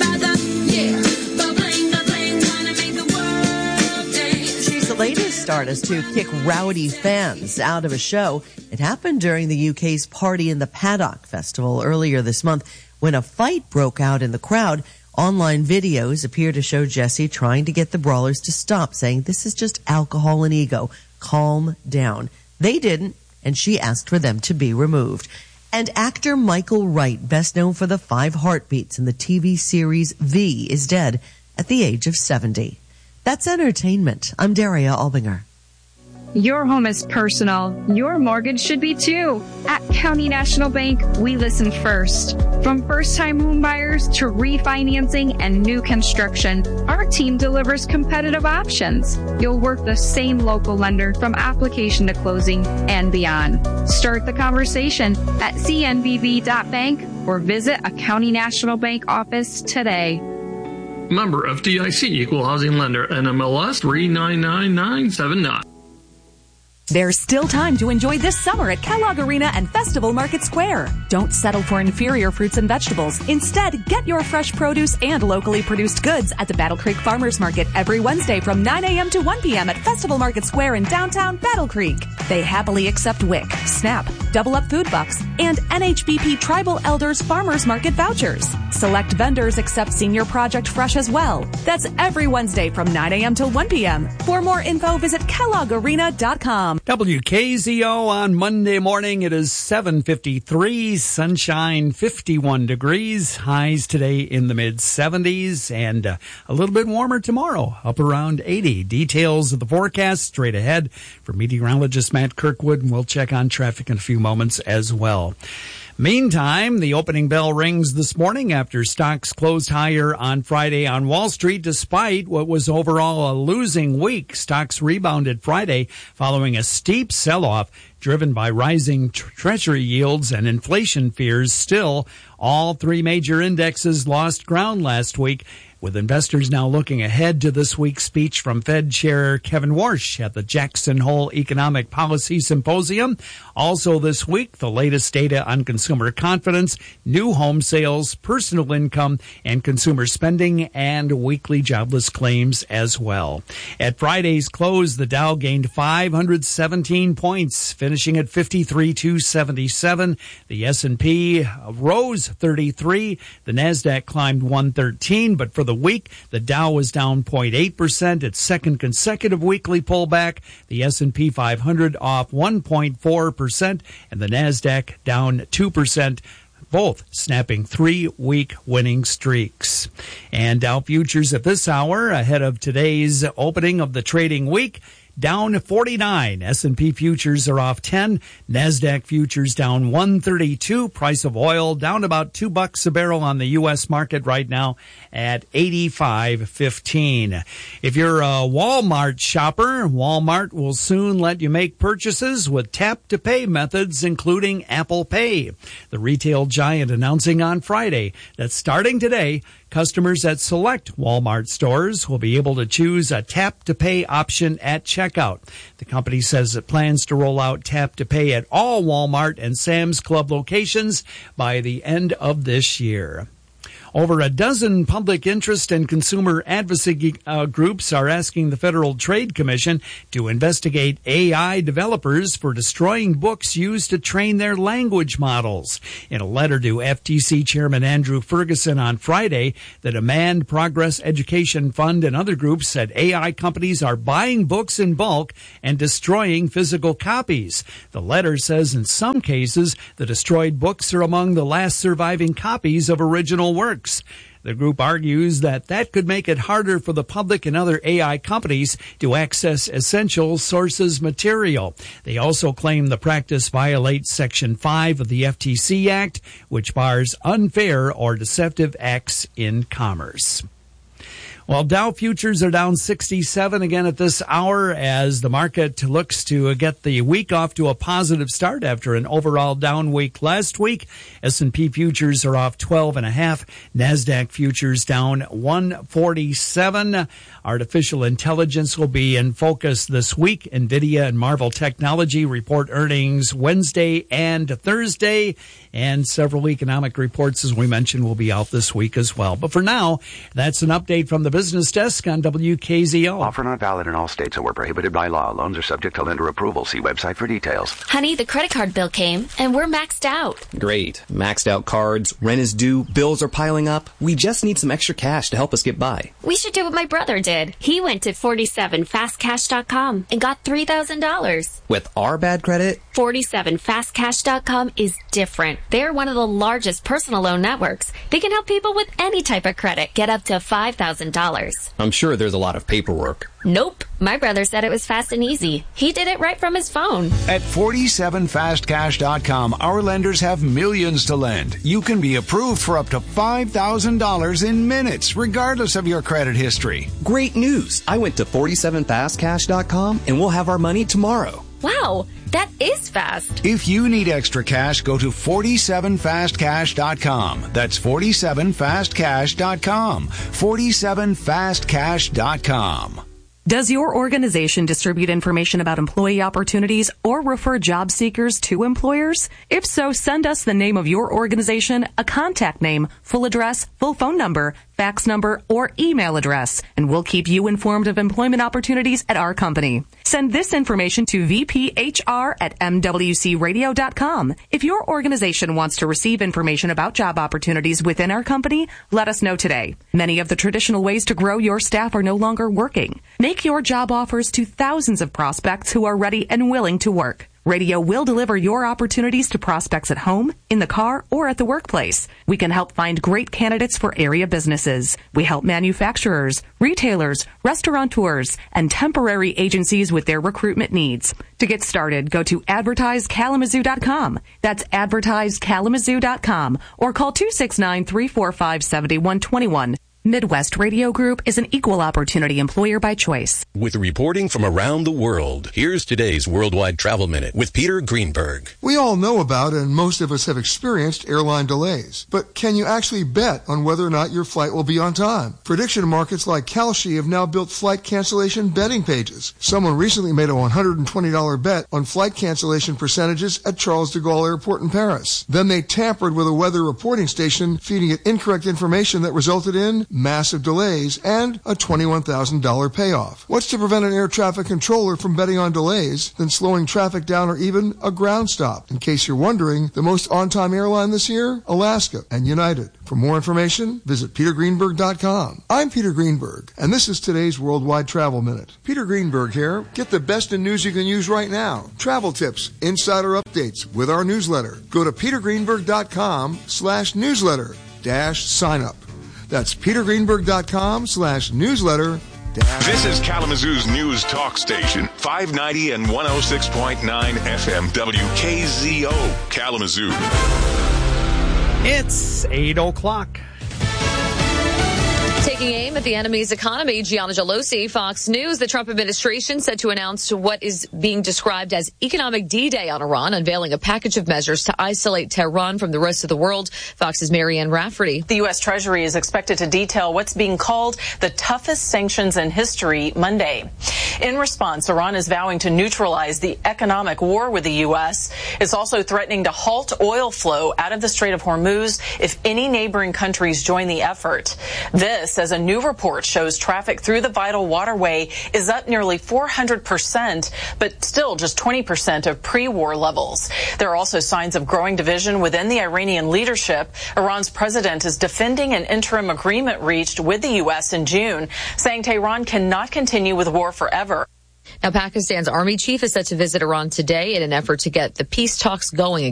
the latest artist to kick rowdy fans out of a show. It happened during the UK's Party in the Paddock festival earlier this month when a fight broke out in the crowd. Online videos appear to show Jessie trying to get the brawlers to stop, saying, "This is just alcohol and ego. Calm down." They didn't, and she asked for them to be removed. And actor Michael Wright, best known for the 5 heartbeats in the TV series V, is dead at the age of 70. That's entertainment. I'm Daria Albinger. Your home is personal. Your mortgage should be too. At County National Bank, we listen first. From first-time home buyers to refinancing and new construction, our team delivers competitive options. You'll work the same local lender from application to closing and beyond. Start the conversation at cnbb.bank or visit a County National Bank office today. Member FDIC, Equal Housing Lender, NMLS 399979. There's still time to enjoy this summer at Kellogg Arena and Festival Market Square. Don't settle for inferior fruits and vegetables. Instead, get your fresh produce and locally produced goods at the Battle Creek Farmers Market every Wednesday from 9 a.m. to 1 p.m. at Festival Market Square in downtown Battle Creek. They happily accept WIC, SNAP, Double Up Food Bucks, and NHBP Tribal Elders Farmers Market vouchers. Select vendors accept Senior Project Fresh as well. That's every Wednesday from 9 a.m. till 1 p.m. For more info, visit KelloggArena.com. WKZO on Monday morning. It is 7:53, sunshine, 51 degrees, highs today in the mid-70s, and a little bit warmer tomorrow, up around 80. Details of the forecast straight ahead for meteorologist Matt Kirkwood, and we'll check on traffic in a few moments as well. Meantime, the opening bell rings this morning after stocks closed higher on Friday on Wall Street. Despite what was overall a losing week, stocks rebounded Friday following a steep sell-off driven by rising treasury yields and inflation fears. Still, all 3 major indexes lost ground last week, with investors now looking ahead to this week's speech from Fed Chair Kevin Warsh at the Jackson Hole Economic Policy Symposium. Also this week, the latest data on consumer confidence, new home sales, personal income, and consumer spending, and weekly jobless claims as well. At Friday's close, the Dow gained 517 points, finishing at 53,277. The S&P rose 33. The NASDAQ climbed 113. But for the week, the Dow was down 0.8%, its second consecutive weekly pullback. The S&P 500 off 1.4%, and the NASDAQ down 2%. Both snapping 3-week winning streaks. And Dow futures at this hour, ahead of today's opening of the trading week, down 49. S&P futures are off 10. NASDAQ futures down 132. Price of oil down about $2 a barrel on the U.S. market right now at $85.15. If you're a Walmart shopper, Walmart will soon let you make purchases with tap-to-pay methods, including Apple Pay. The retail giant announcing on Friday that starting today, customers at select Walmart stores will be able to choose a tap-to-pay option at checkout. The company says it plans to roll out tap-to-pay at all Walmart and Sam's Club locations by the end of this year. Over a dozen public interest and consumer advocacy groups are asking the Federal Trade Commission to investigate AI developers for destroying books used to train their language models. In a letter to FTC Chairman Andrew Ferguson on Friday, the Demand Progress Education Fund and other groups said AI companies are buying books in bulk and destroying physical copies. The letter says in some cases, the destroyed books are among the last surviving copies of original works. The group argues that could make it harder for the public and other AI companies to access essential sources material. They also claim the practice violates Section 5 of the FTC Act, which bars unfair or deceptive acts in commerce. Well, Dow futures are down 67 again at this hour as the market looks to get the week off to a positive start after an overall down week last week. S&P futures are off 12.5. NASDAQ futures down 147. Artificial intelligence will be in focus this week. NVIDIA and Marvell Technology report earnings Wednesday and Thursday. And several economic reports, as we mentioned, will be out this week as well. But for now, that's an update from the business desk on WKZO. Offer not valid in all states or were prohibited by law. Loans are subject to lender approval. See website for details. Honey, the credit card bill came, and we're maxed out. Great. Maxed out cards, rent is due, bills are piling up. We just need some extra cash to help us get by. We should do what my brother did. He went to 47fastcash.com and got $3,000. With our bad credit? 47fastcash.com is different. They're one of the largest personal loan networks. They can help people with any type of credit get up to $5,000. I'm sure there's a lot of paperwork. Nope. My brother said it was fast and easy. He did it right from his phone. At 47fastcash.com, our lenders have millions to lend. You can be approved for up to $5,000 in minutes, regardless of your credit history. Great news. I went to 47fastcash.com and we'll have our money tomorrow. Wow, that is fast. If you need extra cash, go to 47fastcash.com. That's 47fastcash.com. 47fastcash.com. Does your organization distribute information about employee opportunities or refer job seekers to employers? If so, send us the name of your organization, a contact name, full address, full phone number, fax number, or email address, and we'll keep you informed of employment opportunities at our company. Send this information to vphr@mwcradio.com. If your organization wants to receive information about job opportunities within our company, let us know today. Many of the traditional ways to grow your staff are no longer working. Make your job offers to thousands of prospects who are ready and willing to work. Radio will deliver your opportunities to prospects at home, in the car, or at the workplace. We can help find great candidates for area businesses. We help manufacturers, retailers, restaurateurs, and temporary agencies with their recruitment needs. To get started, go to advertisekalamazoo.com. That's advertisekalamazoo.com or call 269-345-7121. Midwest Radio Group is an equal opportunity employer by choice. With reporting from around the world, here's today's Worldwide Travel Minute with Peter Greenberg. We all know about and most of us have experienced airline delays. But can you actually bet on whether or not your flight will be on time? Prediction markets like Kalshi have now built flight cancellation betting pages. Someone recently made a $120 bet on flight cancellation percentages at Charles de Gaulle Airport in Paris. Then they tampered with a weather reporting station, feeding it incorrect information that resulted in massive delays and a $21,000 payoff. What's to prevent an air traffic controller from betting on delays than slowing traffic down or even a ground stop? In case you're wondering, the most on-time airline this year? Alaska and United. For more information, visit petergreenberg.com. I'm Peter Greenberg, and this is today's Worldwide Travel Minute. Peter Greenberg here. Get the best in news you can use right now. Travel tips, insider updates with our newsletter. Go to petergreenberg.com/newsletter-sign up. That's petergreenberg.com/newsletter. This is Kalamazoo's news talk station, 590 and 106.9 FM WKZO, Kalamazoo. It's 8 o'clock. Taking aim at the enemy's economy, Gianna Gelosi, Fox News. The Trump administration set to announce what is being described as economic D-Day on Iran, unveiling a package of measures to isolate Tehran from the rest of the world. Fox's Marianne Rafferty. The U.S. Treasury is expected to detail what's being called the toughest sanctions in history Monday. In response, Iran is vowing to neutralize the economic war with the U.S. It's also threatening to halt oil flow out of the Strait of Hormuz if any neighboring countries join the effort. This, as a new report shows, traffic through the vital waterway is up nearly 400%, but still just 20% of pre-war levels. There are also signs of growing division within the Iranian leadership. Iran's president is defending an interim agreement reached with the U.S. in June, saying Tehran cannot continue with war forever. Now, Pakistan's army chief is set to visit Iran today in an effort to get the peace talks going